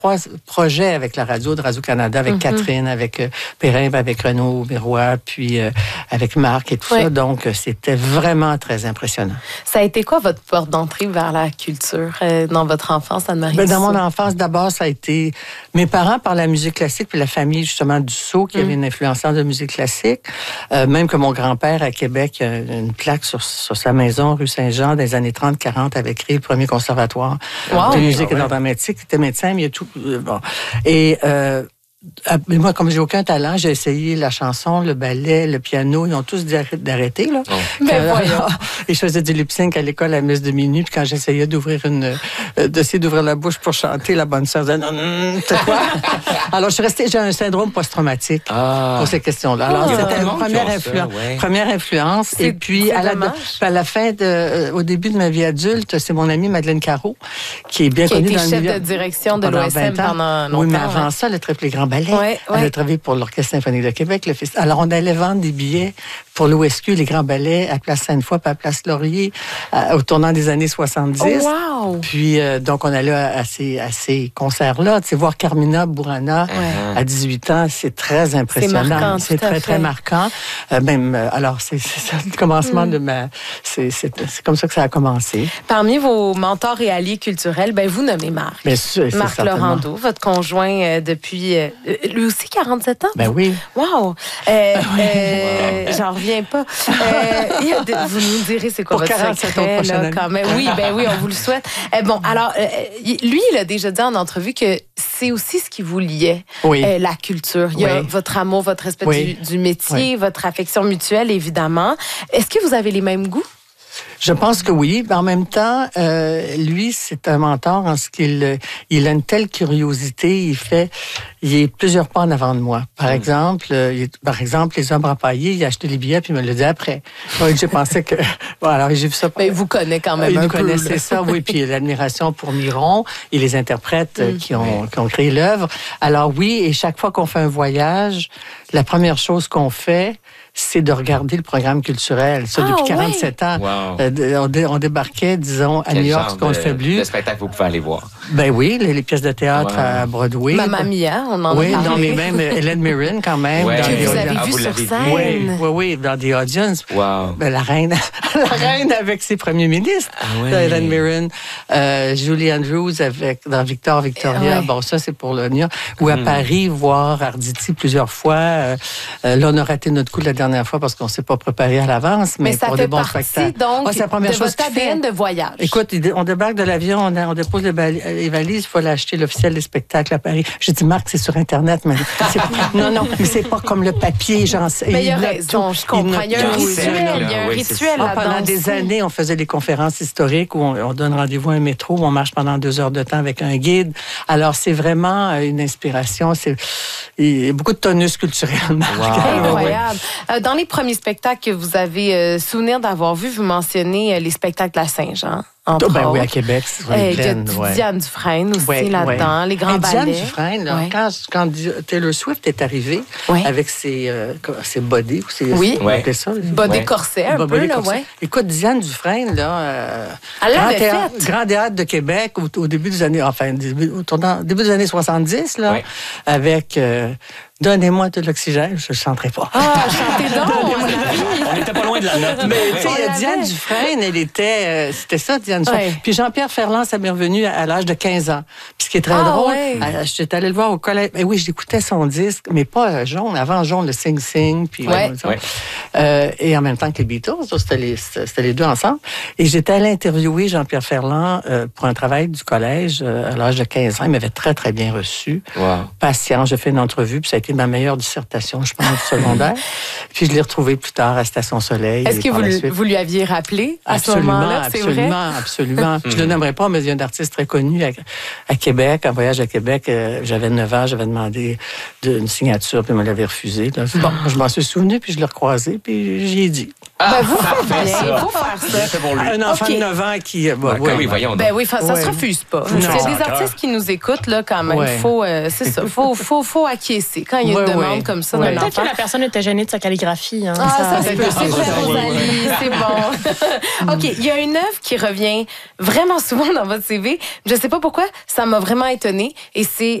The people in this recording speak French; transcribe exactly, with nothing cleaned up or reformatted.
trois projets avec la radio de Radio-Canada, avec mm-hmm. Catherine, avec euh, Perrin, avec Renaud Miroir, puis euh, avec Marc et tout oui. ça. Donc, c'était vraiment très impressionnant. Ça a été quoi votre porte d'entrée vers la culture euh, dans votre enfance, Anne-Marie ben, Dussault? Dans mon enfance, d'abord, ça a été mes parents par la musique classique, puis la famille, justement, Dussault, qui mm. avait une influenceur de musique classique. Euh, même que mon grand-père, à Québec, a une plaque sur, sur sa maison, rue Saint-Jean, des années trente quarante, avait créé le premier conservatoire wow. de musique ah, ouais. et dramatique. Il était médecin, mais il y a tout... Bon. Et euh, moi, comme j'ai aucun talent, j'ai essayé la chanson, le ballet, le piano. Ils ont tous dit d'arrêter, là. Oh. Mais euh, voyons. Et je faisais du lip-sync à l'école à la messe de minuit. Puis quand j'essayais d'ouvrir une... Euh, d'essayer d'ouvrir la bouche pour chanter, la bonne sœur disait « Non, non, c'est quoi? » Alors, je suis restée... J'ai un syndrome post-traumatique ah. pour ces questions-là. Alors, ah, c'était la première, influ... ouais. première influence. C'est, et puis, à la, à la fin, de, euh, au début de ma vie adulte, c'est mon amie Madeleine Carreau, qui est bien qui connue dans le milieu. Qui a été chef de direction de l'O S M pendant longtemps. Oui, mais avant ouais. ça, le Triple Grand Ballet. Ouais, ouais. Elle a travaillé pour l'Orchestre symphonique de Québec. Le fest... Alors, on allait vendre des billets pour l'O S Q, les grands ballets, à Place Sainte-Foy, puis à Place Laurier, à, au tournant des années soixante-dix. Oh, wow! Puis, euh, donc, on allait à, à, ces, à ces concerts-là. Tu sais, voir Carmina Burana ouais. à dix-huit ans, c'est très impressionnant. C'est marquant, c'est très, très marquant. Euh, même, euh, alors, c'est, c'est ça, le commencement mm. de ma... C'est, c'est, c'est comme ça que ça a commencé. Parmi vos mentors et alliés culturels, ben vous nommez Marc. Bien sûr, Marc Laurando, votre conjoint euh, depuis... Euh, lui aussi, quarante-sept ans? Ben oui. Wow! Euh, euh, j'en reviens pas. Euh, vous nous direz c'est quoi pour votre secret, là, quand même. Oui, ben oui, on vous le souhaite. Euh, bon, alors, euh, lui, il a déjà dit en entrevue que c'est aussi ce qui vous liait, oui. euh, la culture. Il y a oui. votre amour, votre respect oui. du, du métier, oui. votre affection mutuelle, évidemment. Est-ce que vous avez les mêmes goûts? Je pense que oui. Mais en même temps, euh, lui, c'est un mentor en ce qu'il il a une telle curiosité. Il fait, il est plusieurs pas en avant de moi. Par mmh. exemple, euh, il, par exemple, les Ombres empaillés, il a acheté les billets puis il me l'a dit après. Donc, j'ai pensé que, bon, alors j'ai vu ça. Mais il vous connaît quand même il un peu. Il connaissait ça, oui. Puis l'admiration pour Miron et les interprètes mmh. qui ont qui ont créé l'œuvre. Alors oui, et chaque fois qu'on fait un voyage, la première chose qu'on fait, c'est de regarder le programme culturel. Ça, ah, depuis quarante-sept oui. ans, wow. euh, on, dé, on débarquait, disons, à Quel New York, ce qu'on ne fait plus. Le spectacle que vous pouvez aller voir. Ben oui, les, les pièces de théâtre wow. à Broadway. Mamma Mia, on en oui, a parlé. Oui, mais même Hélène Mirren, quand même. Ouais. Dans que les vous avez vu sur scène. Oui, oui, oui, dans The Audience. Wow. Ben, la reine, la reine avec ses premiers ministres, ah, ouais. Hélène Mirren. Euh, Julie Andrews avec, dans Victor, Victoria. Ouais. Bon, ça, c'est pour le New York. Ou à mm. Paris, voir Arditi plusieurs fois. Euh, là, on a raté notre coup la dernière fois parce qu'on s'est pas préparé à l'avance, mais, mais ça pour fait des bons partie, spectacles. Donc, ouais, c'est la première de chose votre A D N fait. de voyage. Écoute, on débarque de l'avion, on, a, on dépose les, bali- les valises, il faut aller acheter l'officiel des spectacles à Paris. J'ai dit, Marc, c'est sur Internet, mais c'est, non, non, mais c'est pas comme le papier, genre. Mais il y a raison, tout, je comprends. Il y a un rituel, il y a un rituel là-dedans. Pendant des années, on faisait des conférences historiques où on, on donne rendez-vous à un métro, où on marche pendant deux heures de temps avec un guide. Alors, c'est vraiment une inspiration. C'est, il y a beaucoup de tonus culturels. Wow. Incroyable. Euh, dans les premiers spectacles que vous avez euh, souvenir d'avoir vu, vous mentionnez euh, les spectacles à Saint-Jean. Entre oh, ben autres. oui, à Québec, c'est sur les plaines. Il y a Diane Dufresne aussi ouais, là-dedans, ouais. les grands Et ballets. Diane Dufresne, là, ouais. quand, quand Taylor Swift est arrivée ouais. avec ses, euh, ses bodés, ses, oui, ouais. ça, bodés ouais. corsets un bodés peu, là, corsets. ouais. Écoute, Diane Dufresne, là, euh, Elle grand, l'avait théâtre, fait. grand théâtre de Québec au, au début des années, enfin, début, au tournant, début des années soixante-dix, là, ouais. avec euh, Donnez-moi de l'oxygène, je ne chanterai pas. Ah, chantez donc! On n'était pas loin de la note. Mais tu sais, Diane Dufresne, elle était, euh, c'était ça, Diane Dufresne. Ouais. Puis Jean-Pierre Ferland, ça m'est revenu à, à l'âge de quinze ans. Puis ce qui est très ah, drôle, ouais. euh, j'étais allée le voir au collège. Mais oui, j'écoutais son disque, mais pas jaune, avant jaune, le Sing Sing. Puis ouais. ouais. euh, et en même temps que les Beatles, c'était les, c'était les deux ensemble. Et j'étais allée interviewer Jean-Pierre Ferland euh, pour un travail du collège euh, à l'âge de quinze ans. Il m'avait très, très bien reçu. Wow. Patient, j'ai fait une entrevue, puis ça a été ma meilleure dissertation, je pense, du secondaire. Puis je l'ai retrouvé plus tard à Station Soleil. Est-ce que vous, lui, vous lui aviez rappelé à absolument, ce moment-là, c'est absolument, vrai? Absolument, Je ne le nommerai pas, mais il y a un artiste très connu à, à Québec, en voyage à Québec. Euh, j'avais neuf ans, j'avais demandé de, une signature, puis il me l'avait refusé. Là. Bon, je m'en suis souvenu, puis je l'ai recroisé, puis j'y ai dit. Ben, vous faites Parfait, bien, ça. il faut faire ça. Bien fait pour lui. Un enfant OK. de neuf ans qui... euh, ouais, Ben ouais, oui, ouais. voyons. Ben donc. oui, ça, ça Ouais. se refuse pas. Non. S'il y a des Encore. artistes qui nous écoutent, là, quand même, Ouais. faut, euh, c'est ça, faut, faut, faut acquiescer. Quand il y a une Ouais, demande ouais. comme ça Ouais. d'un Peut-être enfant. que la personne était gênée de sa calligraphie. Hein. Ah, ça, se peut. C'est vrai, ça, oui, Rosalie. C'est bon. OK. Il y a une œuvre qui revient vraiment souvent dans votre C V. Je sais pas pourquoi, ça m'a vraiment étonnée. Et c'est